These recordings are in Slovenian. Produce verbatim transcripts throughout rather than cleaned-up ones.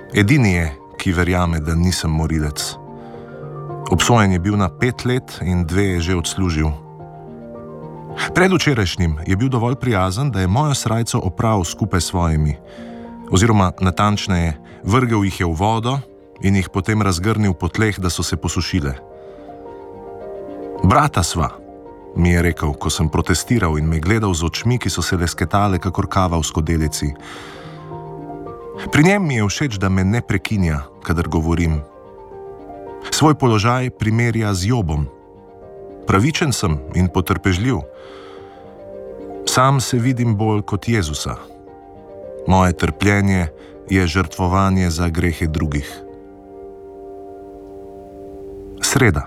Edini je, ki verjame, da nisem morilec. Obsojen je bil na pet let in dve je že odslužil. Predvčerajšnjim je bil dovolj prijazen, da je mojo srajco opral skupaj s svojimi, oziroma natančneje, vrgel jih je v vodo in jih potem razgrnil po tleh, da so se posušile. Brata sva, mi je rekel, ko sem protestiral in me gledal z očmi, ki so se lesketale kakor kava v skodelici. Pri njem mi je všeč, da me ne prekinja, kadar govorim. Svoj položaj primerja z Jobom. Pravičen sem in potrpežljiv. Sam se vidim bolj kot Jezusa. Moje trpljenje je žrtvovanje za grehe drugih. Sreda.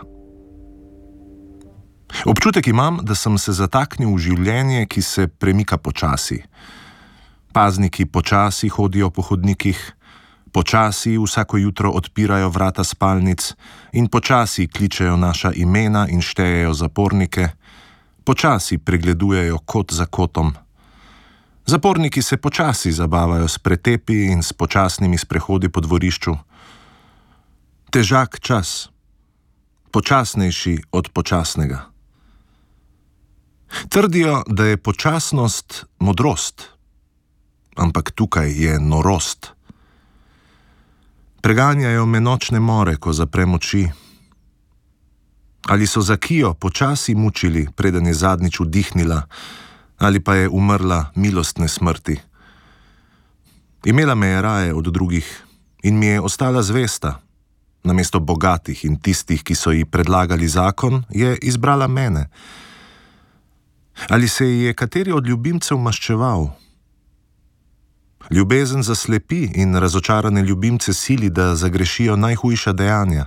Občutek imam, da sem se zataknil v življenje, ki se premika počasi. Pazniki počasi hodijo po hodnikih, počasi vsako jutro odpirajo vrata spalnic in počasi kličejo naša imena in štejejo zapornike, počasi pregledujejo kot za kotom. Zaporniki se počasi zabavajo s pretepi in s počasnimi sprehodi po dvorišču. Težak čas, počasnejši od počasnega. Trdijo, da je počasnost modrost, ampak tukaj je norost. Preganjajo me nočne more, ko zaprem oči. Ali so Zakijo počasi mučili, preden je zadnjič vdihnila, ali pa je umrla milostne smrti. Imela me je raje od drugih in mi je ostala zvesta. Namesto bogatih in tistih, ki so ji predlagali zakon, je izbrala mene. Ali se ji je kateri od ljubimcev maščeval? Ljubezen zaslepi in razočarane ljubimce sili, da zagrešijo najhujša dejanja.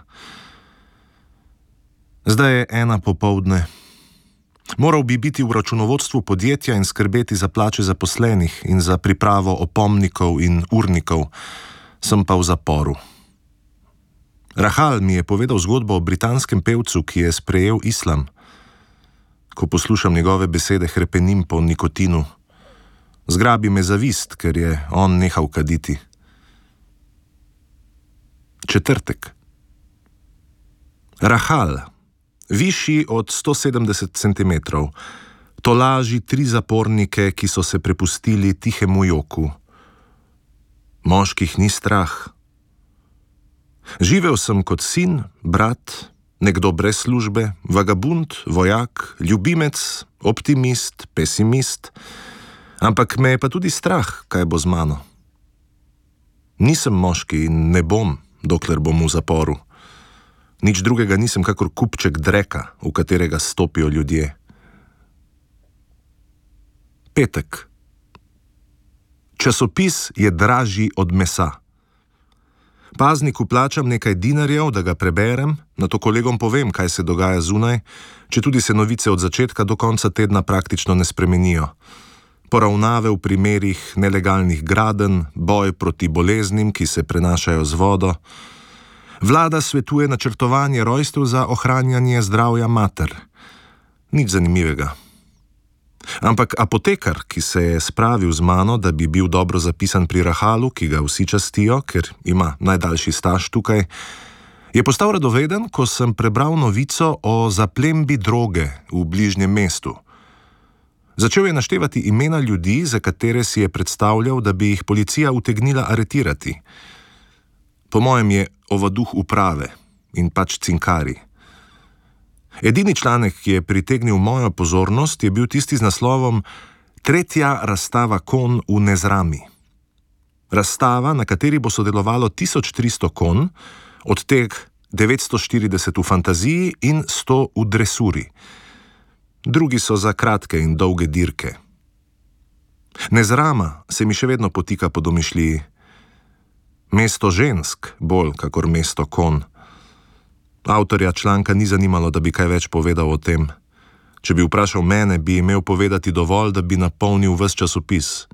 Zdaj je ena popoldne. Moral bi biti v računovodstvu podjetja in skrbeti za plače zaposlenih in za pripravo opomnikov in urnikov, sem pa v zaporu. Rahal mi je povedal zgodbo o britanskem pevcu, ki je sprejel islam. Ko poslušam njegove besede, hrepenim po nikotinu. Zgrabi me zavist, ker je on nehal kaditi. Četrtek. Rahal, višji od sto sedemdeset centimetrov, tolaži tri zapornike, ki so se prepustili tihemu joku. Moških ni strah. Živel sem kot sin, brat, nekdo brez službe, vagabund, vojak, ljubimec, optimist, pesimist, ampak me je pa tudi strah, kaj bo z mano. Nisem moški in ne bom, dokler bom v zaporu. Nič drugega nisem kakor kupček dreka, v katerega stopijo ljudje. Petek. Časopis je dražji od mesa. Pazniku plačam nekaj dinarjev, da ga preberem, nato kolegom povem, kaj se dogaja zunaj, četudi se novice od začetka do konca tedna praktično ne spremenijo. Poravnave v primerih nelegalnih gradenj, boj proti boleznim, ki se prenašajo z vodo. Vlada svetuje načrtovanje rojstev za ohranjanje zdravja mater. Nič zanimivega. Ampak apotekar, ki se je spravil z mano, da bi bil dobro zapisan pri Rahalu, ki ga vsi častijo, ker ima najdaljši staž tukaj, je postal radoveden, ko sem prebral novico o zaplembi droge v bližnjem mestu. Začel je naštevati imena ljudi, za katere si je predstavljal, da bi jih policija utegnila aretirati. Po mojem je ovaduh uprave in pač cinkari. Edini članek, ki je pritegnil mojo pozornost, je bil tisti z naslovom Tretja razstava konj v Nezrami. Razstava, na kateri bo sodelovalo tisoč tristo konj, od teh devetsto štirideset v fantaziji in sto v dresuri. Drugi so za kratke in dolge dirke. Nezrama se mi še vedno potika po domišljiji. Mesto žensk, bolj kakor mesto konj. Avtorja članka ni zanimalo, da bi kaj več povedal o tem. Če bi vprašal mene, bi imel povedati dovolj, da bi napolnil ves časopis.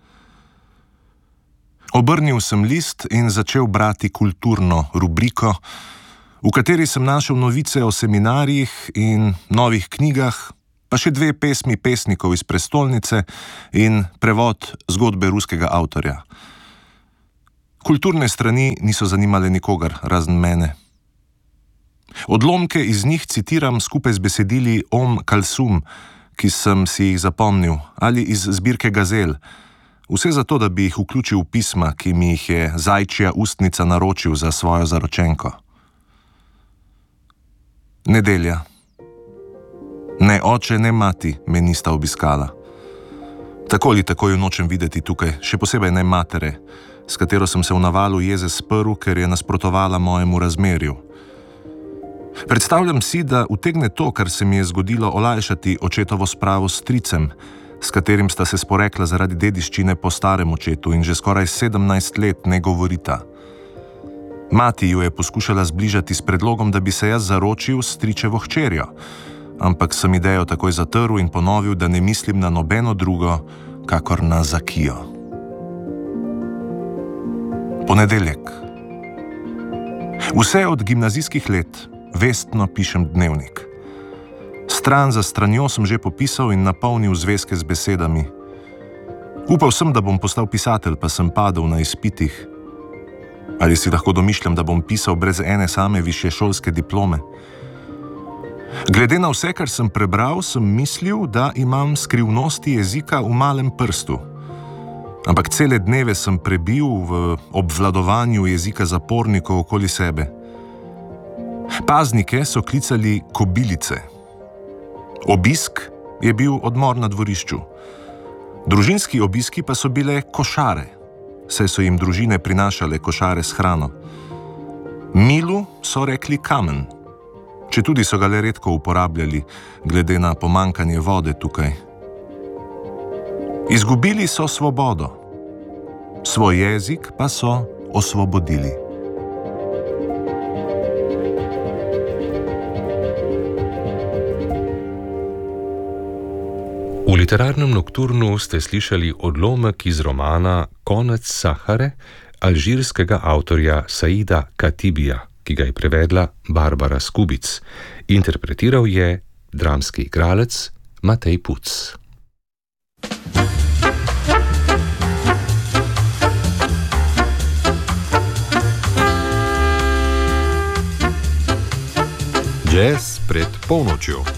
Obrnil sem list in začel brati kulturno rubriko, v kateri sem našel novice o seminarjih in novih knjigah, pa še dve pesmi pesnikov iz prestolnice in prevod zgodbe ruskega avtorja. Kulturne strani niso zanimale nikogar, razen mene. Odlomke iz njih citiram skupaj z besedili Om Kalsum, ki sem si jih zapomnil, ali iz zbirke Gazel. Vse zato, da bi jih vključil v pisma, ki mi jih je zajčja ustnica naročil za svojo zaročenko. Nedelja. Ne oče, ne mati me nista obiskala. Tako ali tako jo nočem videti tukaj, še posebej ne matere, s katero sem se v navalu jeze sprl, ker je nasprotovala mojemu razmerju. Predstavljam si, da utegne to, kar se mi je zgodilo, olajšati očetovo spravo s stricem, s katerim sta se sporekla zaradi dediščine po starem očetu in že skoraj sedemnajst let ne govorita. Mati ju je poskušala zbližati s predlogom, da bi se jaz zaročil s stričevo hčerjo, ampak sem idejo takoj zatrl in ponovil, da ne mislim na nobeno drugo, kakor na Zakijo. Ponedeljek. Vse od gimnazijskih let vestno pišem dnevnik. Stran za stranjo sem že popisal in napolnil zvezke z besedami. Upal sem, da bom postal pisatelj, pa sem padel na izpitih. Ali si lahko domišljam, da bom pisal brez ene same višješolske diplome? Glede na vse, kar sem prebral, sem mislil, da imam skrivnosti jezika v malem prstu. Ampak cele dneve sem prebil v obvladovanju jezika zapornikov okoli sebe. Paznike so klicali kobilice. Obisk je bil odmor na dvorišču. Družinski obiski pa so bile košare, saj so jim družine prinašale košare s hrano. Milu so rekli kamen, četudi so ga le redko uporabljali, glede na pomankanje vode tukaj. Izgubili so svobodo, svoj jezik pa so osvobodili. V literarnem nokturnu ste slišali odlomek iz romana Konec Sahare alžirskega avtorja Saida Katibija, ki ga je prevedla Barbara Skubic. Interpretiral je dramski igralec Matej Puc. Jazz pred polnočjo.